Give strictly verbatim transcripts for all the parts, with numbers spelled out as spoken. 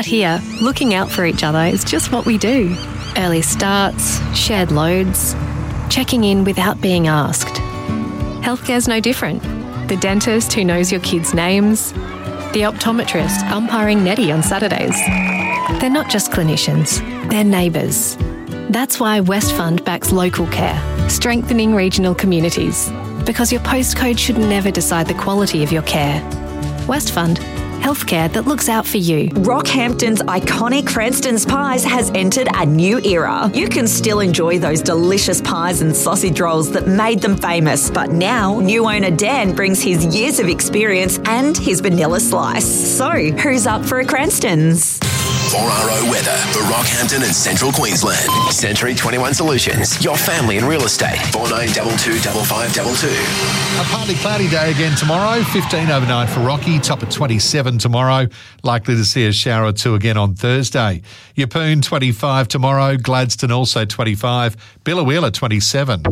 Out here, looking out for each other is just what we do. Early starts, shared loads, checking in without being asked. Healthcare's no different. The dentist who knows your kids' names, the optometrist umpiring Nettie on Saturdays. They're not just clinicians, they're neighbours. That's why Westfund backs local care, strengthening regional communities. Because your postcode should never decide the quality of your care. Westfund, healthcare that looks out for you. Rockhampton's iconic Cranston's Pies has entered a new era. You can still enjoy those delicious pies and sausage rolls that made them famous, but now new owner Dan brings his years of experience and his vanilla slice. So, who's up for a Cranston's? four R O weather for Rockhampton and Central Queensland. Century twenty-one Solutions, your family in real estate. four nine two two five five two two. A partly cloudy day again tomorrow. fifteen overnight for Rocky. Top at twenty-seven tomorrow. Likely to see a shower or two again on Thursday. Yeppoon twenty-five tomorrow. Gladstone also twenty-five. Biloela twenty-seven.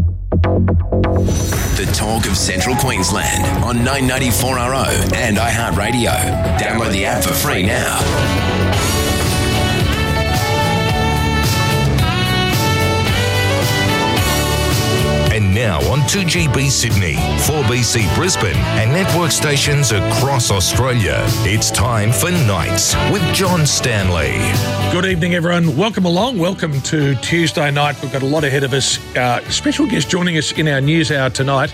The talk of Central Queensland on nine ninety four R O and iHeartRadio. Download the app for free now. And now on two G B Sydney, four B C Brisbane and network stations across Australia. It's time for Nights with John Stanley. Good evening, everyone. Welcome along. Welcome to Tuesday night. We've got a lot ahead of us. Uh, special guest joining us in our news hour tonight.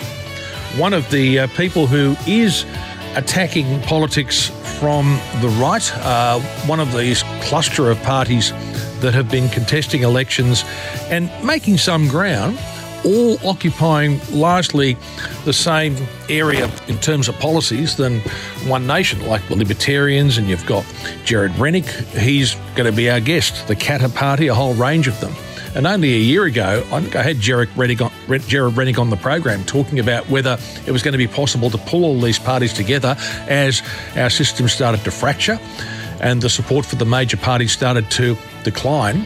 One of the uh, people who is attacking politics from the right, uh, one of these cluster of parties that have been contesting elections and making some ground, all occupying largely the same area in terms of policies than One Nation, like the Libertarians, and you've got Gerard Rennick. He's going to be our guest, the Katter Party, a whole range of them. And only a year ago, I think I had Gerard Rennick on, Gerard Rennick on the program talking about whether it was going to be possible to pull all these parties together as our system started to fracture and the support for the major parties started to decline,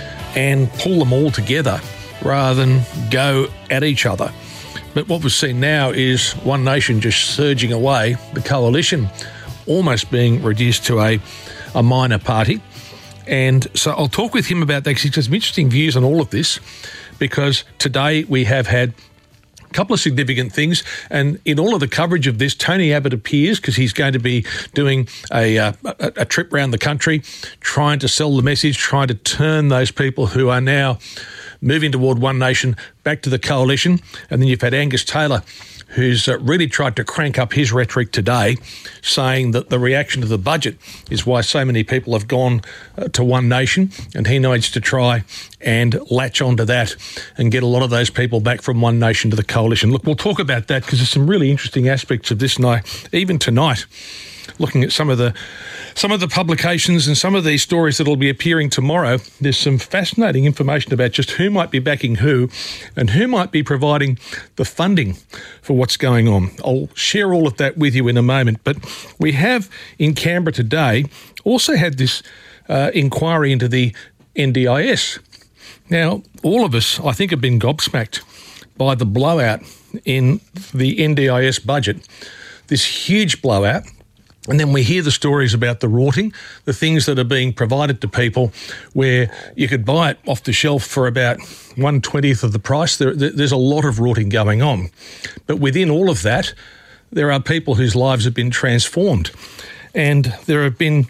and pull them all together rather than go at each other. But what we've seen now is One Nation just surging away, the coalition almost being reduced to a, a minor party. And so I'll talk with him about that because he has some interesting views on all of this, because today we have had a couple of significant things, and in all of the coverage of this, Tony Abbott appears because he's going to be doing a, uh, a, a trip around the country, trying to sell the message, trying to turn those people who are now moving toward One Nation back to the coalition. And then you've had Angus Taylor, who's uh, really tried to crank up his rhetoric today, saying that the reaction to the budget is why so many people have gone uh, to One Nation, and he needs to try and latch onto that and get a lot of those people back from One Nation to the coalition. Look, we'll talk about that because there's some really interesting aspects of this, and I, even tonight, looking at some of the some of the publications and some of these stories that will be appearing tomorrow, there's some fascinating information about just who might be backing who and who might be providing the funding for what's going on. I'll share all of that with you in a moment. But we have in Canberra today also had this uh, inquiry into the N D I S. Now, all of us, I think, have been gobsmacked by the blowout in the N D I S budget, this huge blowout. And then we hear the stories about the rorting, the things that are being provided to people where you could buy it off the shelf for about one twentieth of the price. There, there's a lot of rorting going on. But within all of that, there are people whose lives have been transformed. And there have been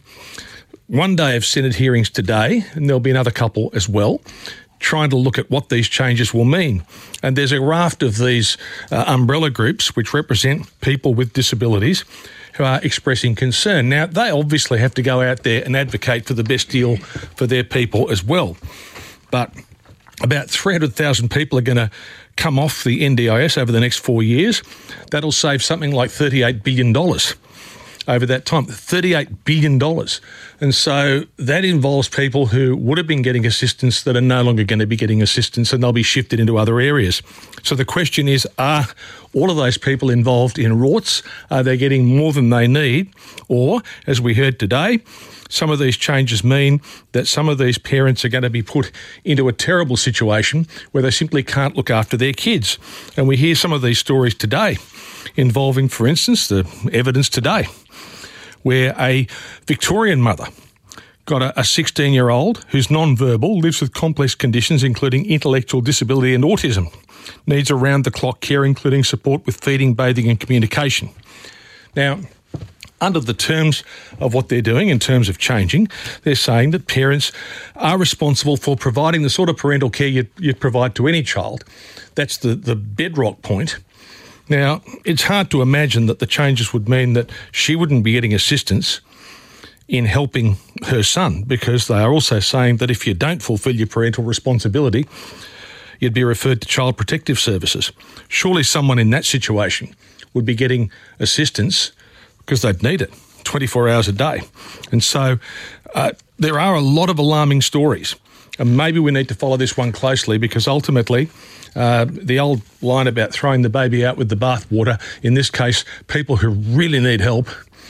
one day of Senate hearings today, and there'll be another couple as well, trying to look at what these changes will mean. And there's a raft of these uh, umbrella groups which represent people with disabilities who are expressing concern. Now, they obviously have to go out there and advocate for the best deal for their people as well. But about three hundred thousand people are going to come off the N D I S over the next four years. That'll save something like thirty-eight billion dollars over that time, thirty-eight billion dollars. And so that involves people who would have been getting assistance that are no longer going to be getting assistance, and they'll be shifted into other areas. So the question is, are all of those people involved in rorts, are they getting more than they need? Or, as we heard today, some of these changes mean that some of these parents are going to be put into a terrible situation where they simply can't look after their kids. And we hear some of these stories today involving, for instance, the evidence today where a Victorian mother got a sixteen-year-old who's non-verbal, lives with complex conditions including intellectual disability and autism, needs around-the-clock care including support with feeding, bathing and communication. Now, under the terms of what they're doing in terms of changing, they're saying that parents are responsible for providing the sort of parental care you, you provide to any child. That's the, the bedrock point. Now, it's hard to imagine that the changes would mean that she wouldn't be getting assistance in helping her son, because they are also saying that if you don't fulfil your parental responsibility, you'd be referred to Child Protective Services. Surely someone in that situation would be getting assistance because they'd need it twenty-four hours a day. And so uh, there are a lot of alarming stories. And maybe we need to follow this one closely, because ultimately uh, the old line about throwing the baby out with the bathwater, in this case, people who really need help,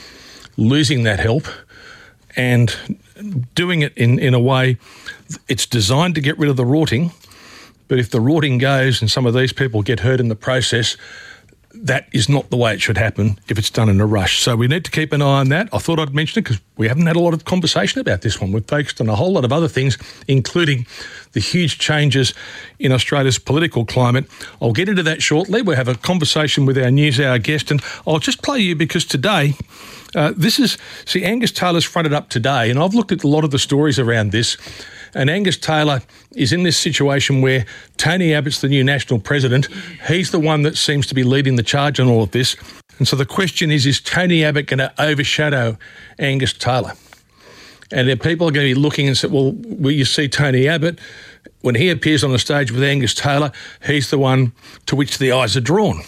losing that help and doing it in, in a way it's designed to get rid of the rorting. But if the rorting goes and some of these people get hurt in the process, that is not the way it should happen if it's done in a rush. So we need to keep an eye on that. I thought I'd mention it because we haven't had a lot of conversation about this one. We've focused on a whole lot of other things, including the huge changes in Australia's political climate. I'll get into that shortly. We'll have a conversation with our News Hour guest, and I'll just play you because today, uh, this is, see, Angus Taylor's fronted up today, and I've looked at a lot of the stories around this. And Angus Taylor is in this situation where Tony Abbott's the new national president. He's the one that seems to be leading the charge on all of this. And so the question is, is Tony Abbott going to overshadow Angus Taylor? And then people are going to be looking and say, well, will you see Tony Abbott? When he appears on the stage with Angus Taylor, he's the one to which the eyes are drawn.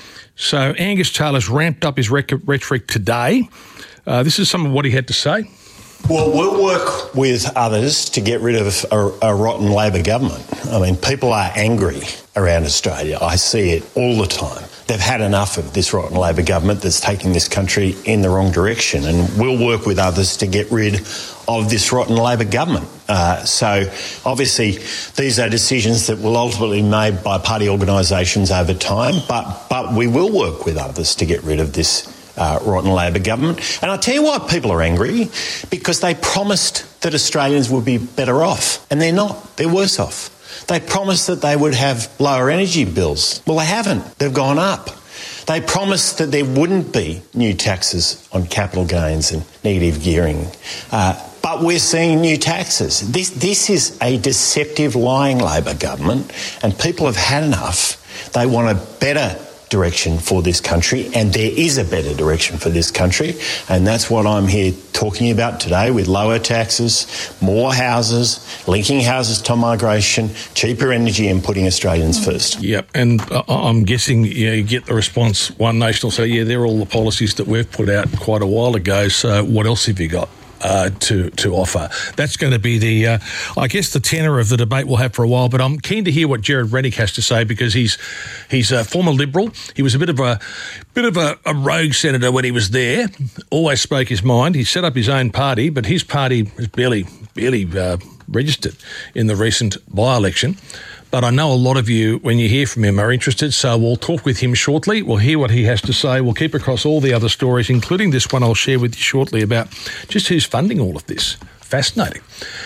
So Angus Taylor's ramped up his rec- rhetoric today. Uh, this is some of what he had to say. Well, we'll work with others to get rid of a, a rotten Labor government. I mean, people are angry around Australia. I see it all the time. They've had enough of this rotten Labor government that's taking this country in the wrong direction, and we'll work with others to get rid of this rotten Labor government. Uh, so, obviously, these are decisions that will ultimately be made by party organisations over time, but, but we will work with others to get rid of this Uh, rotten Labor government. And I'll tell you why people are angry, because they promised that Australians would be better off, and they're not. They're worse off. They promised that they would have lower energy bills. Well, they haven't. They've gone up. They promised that there wouldn't be new taxes on capital gains and negative gearing. Uh, but we're seeing new taxes. This, this is a deceptive, lying Labor government, and people have had enough. They want a better direction for this country, and there is a better direction for this country, and that's what I'm here talking about today, with lower taxes, more houses, linking houses to migration, cheaper energy, and putting Australians first. Yep, and I'm guessing you know, you get the response, One Nation will say, yeah, they're all the policies that we've put out quite a while ago, so what else have you got Uh, to to offer? That's going to be the, uh, I guess, the tenor of the debate we'll have for a while. But I'm keen to hear what Gerard Rennick has to say, because he's he's a former Liberal. He was a bit of a bit of a, a rogue senator when he was there. Always spoke his mind. He set up his own party, but his party was barely barely uh, registered in the recent by-election. But I know a lot of you, when you hear from him, are interested, so we'll talk with him shortly. We'll hear what he has to say. We'll keep across all the other stories, including this one I'll share with you shortly about just who's funding all of this. Fascinating.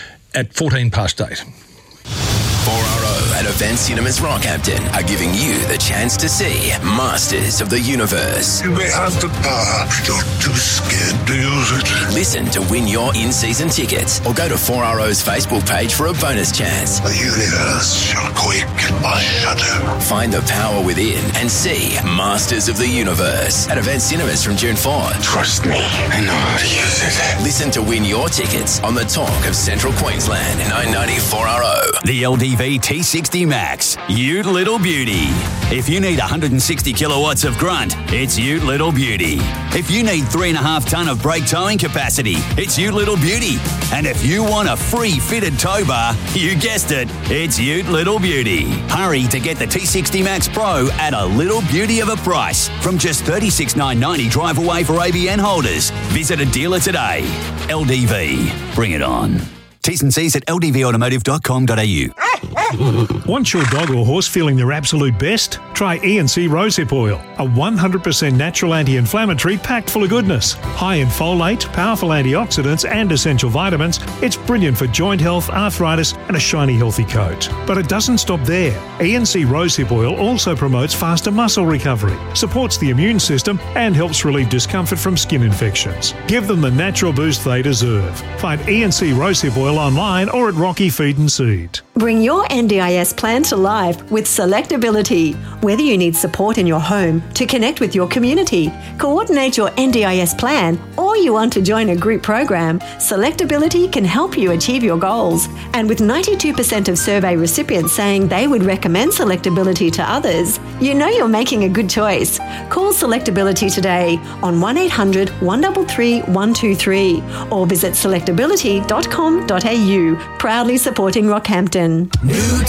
At fourteen past eight. four R O at Event Cinemas Rockhampton are giving you the chance to see Masters of the Universe. You may have the power, but you're too scared to use it. Listen to win your in-season tickets, or go to four R O's Facebook page for a bonus chance. The universe shall quake at my shadow. Find the power within and see Masters of the Universe at Event Cinemas from June fourth. Trust me, I know how to use it. Listen to win your tickets on the talk of Central Queensland, nine ninety four R O. The L D V T sixty Max, Ute Little Beauty. If you need one hundred sixty kilowatts of grunt, it's Ute Little Beauty. If you need three and a half tonne of brake towing capacity, it's Ute Little Beauty. And if you want a free fitted tow bar, you guessed it, it's Ute Little Beauty. Hurry to get the T sixty Max Pro at a little beauty of a price from just thirty-six thousand nine hundred ninety drive away for A B N holders. Visit a dealer today. L D V, bring it on. T's and C's at l d v automotive dot com dot a u. Want your dog or horse feeling their absolute best? Try E and C Rosehip Oil, a one hundred percent natural anti-inflammatory packed full of goodness. High in folate, powerful antioxidants and essential vitamins, it's brilliant for joint health, arthritis and a shiny healthy coat. But it doesn't stop there. E and C Rosehip Oil also promotes faster muscle recovery, supports the immune system and helps relieve discomfort from skin infections. Give them the natural boost they deserve. Find E and C Rosehip Oil online or at Rocky Feed and Seed. Bring your N D I S plan to life with Selectability. Whether you need support in your home to connect with your community, coordinate your N D I S plan, or you want to join a group program, Selectability can help you achieve your goals. And with ninety-two percent of survey recipients saying they would recommend Selectability to others, you know you're making a good choice. Call Selectability today on one eight hundred, one three three, one two three or visit selectability dot com dot a u, proudly supporting Rockhampton. New